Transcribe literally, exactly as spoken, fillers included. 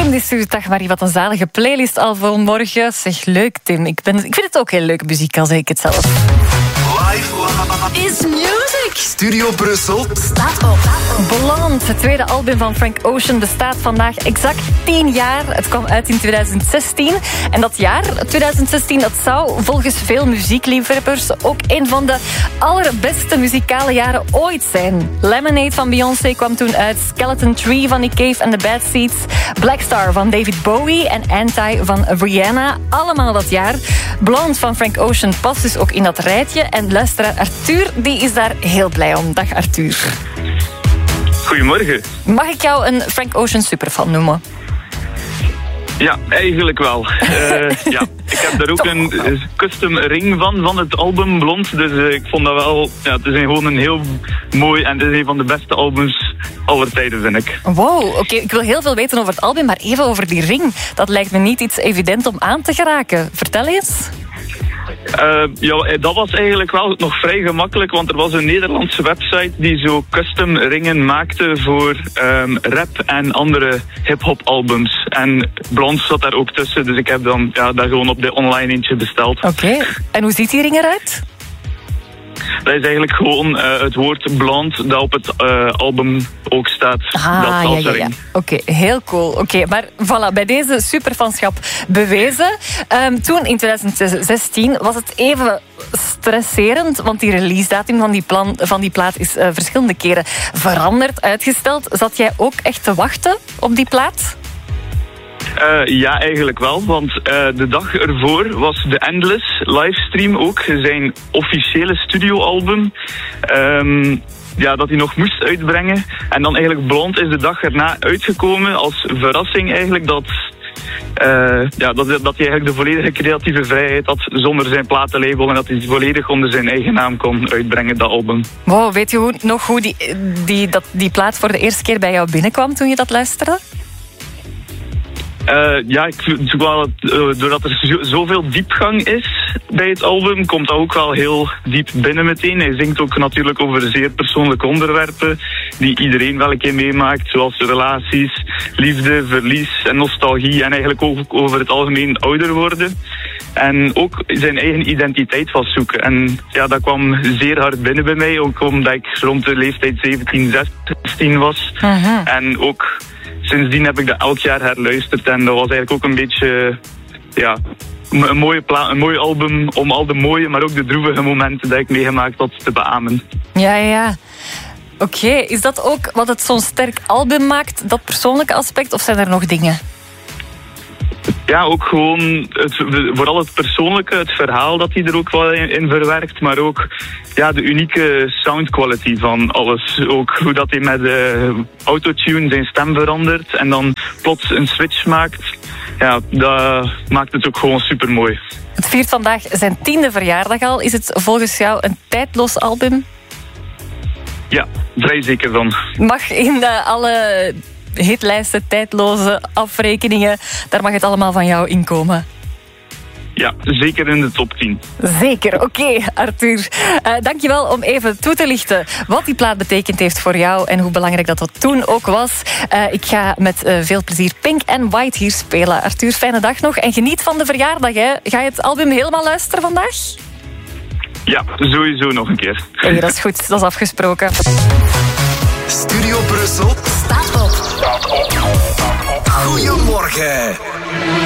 Tim die stuurt, dag Marie, wat een zalige playlist al voor morgen. Zeg, leuk Tim. Ik, ben, ik vind het ook heel leuke muziek, al zeg ik het zelf. Live is music. Studio Brussel Staat op. Blonde, het tweede album van Frank Ocean, bestaat vandaag exact tien jaar. Het kwam uit in twintig zestien. En dat jaar, twintig zestien, dat zou volgens veel muziekliefhebbers ook een van de allerbeste muzikale jaren ooit zijn. Lemonade van Beyoncé kwam toen uit. Skeleton Tree van Nick Cave en The Bad Seeds. Black Star van David Bowie en Anti van Rihanna. Allemaal dat jaar. Blonde van Frank Ocean past dus ook in dat rijtje. En luisteraar Arthur, die is daar heel blij om. Dag Arthur. Goedemorgen. Mag ik jou een Frank Ocean superfan noemen? Ja, eigenlijk wel. Uh, ja. Ik heb daar ook een custom ring van, van het album Blond. Dus uh, ik vond dat wel... Ja, het is gewoon een heel mooi en het is een van de beste albums aller tijden, vind ik. Wow, oké. Okay. Ik wil heel veel weten over het album, maar even over die ring. Dat lijkt me niet iets evident om aan te geraken. Vertel eens. Uh, ja, dat was eigenlijk wel nog vrij gemakkelijk, want er was een Nederlandse website die zo custom ringen maakte voor um, rap en andere hip-hop albums. En Blond zat daar ook tussen, dus ik heb dan ja, daar gewoon op de online eentje besteld. Oké, okay. En hoe ziet die ring eruit? Dat is eigenlijk gewoon uh, het woord blond dat op het uh, album ook staat. Ah, dat ja, ja, ja. Oké, okay, heel cool. Oké, okay, maar voilà, bij deze superfanschap bewezen. Um, toen, in twintig zestien, was het even stresserend, want die releasedatum van die, plan, van die plaat is uh, verschillende keren veranderd, uitgesteld. Zat jij ook echt te wachten op die plaat? Uh, ja, eigenlijk wel, want uh, de dag ervoor was The Endless livestream ook, zijn officiële studioalbum. Um, ja, dat hij nog moest uitbrengen. En dan eigenlijk Blond is de dag erna uitgekomen als verrassing eigenlijk dat... Uh, ja, dat, dat hij eigenlijk de volledige creatieve vrijheid had zonder zijn platenlabel en dat hij volledig onder zijn eigen naam kon uitbrengen, dat album. Wow, weet je hoe, nog hoe die, die, dat, die plaat voor de eerste keer bij jou binnenkwam toen je dat luisterde? Uh, ja, ik vind wel dat, uh, doordat er zo, zoveel diepgang is bij het album, komt dat ook wel heel diep binnen meteen. Hij zingt ook natuurlijk over zeer persoonlijke onderwerpen die iedereen wel een keer meemaakt, zoals relaties, liefde, verlies en nostalgie en eigenlijk ook over het algemeen ouder worden. En ook zijn eigen identiteit vastzoeken. En ja, dat kwam zeer hard binnen bij mij, ook omdat ik rond de leeftijd zeventien, zestien was. Uh-huh. En ook... Sindsdien heb ik dat elk jaar herluisterd en dat was eigenlijk ook een beetje ja, een, mooie pla- een mooi album om al de mooie, maar ook de droevige momenten die ik meegemaakt had te beamen. Ja, ja. Oké, okay. Is dat ook wat het zo'n sterk album maakt, dat persoonlijke aspect, of zijn er nog dingen? Ja, ook gewoon het, vooral het persoonlijke, het verhaal dat hij er ook wel in, in verwerkt, maar ook ja, de unieke sound quality van alles. Ook hoe dat hij met uh, autotune zijn stem verandert en dan plots een switch maakt. Ja, dat maakt het ook gewoon supermooi. Het viert vandaag zijn tiende verjaardag al. Is het volgens jou een tijdloos album? Ja, vrij zeker dan. Mag in uh, alle... hitlijsten, tijdloze afrekeningen. Daar mag het allemaal van jou inkomen. Ja, zeker in de top tien. Zeker, oké, okay, Arthur. Uh, dankjewel om even toe te lichten wat die plaat betekend heeft voor jou en hoe belangrijk dat dat toen ook was. Uh, ik ga met uh, veel plezier Pink and White hier spelen. Arthur, fijne dag nog en geniet van de verjaardag. Hè. Ga je het album helemaal luisteren vandaag? Ja, sowieso nog een keer. Hey, dat is goed, dat is afgesproken. Studio Brussel staat op. Staat op. Goedemorgen.